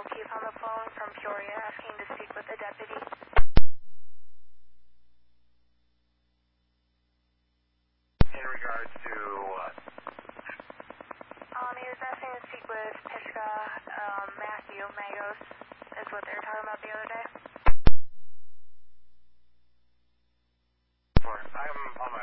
O'Keefe on the phone from Peoria asking to speak with a deputy. In regards to what? He was asking to speak with Pishka, Matthew Magos is what they were talking about the other day. I'm on my